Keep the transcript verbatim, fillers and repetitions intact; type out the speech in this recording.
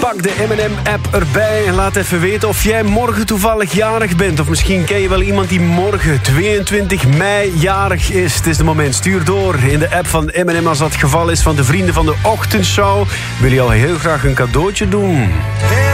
Pak de M en M-app erbij en laat even weten of jij morgen toevallig jarig bent. Of misschien ken je wel iemand die morgen tweeëntwintig mei jarig is. Het is de moment. Stuur door in de app van M en M als dat het geval is van de vrienden van de ochtendshow. Wil je al heel graag een cadeautje doen?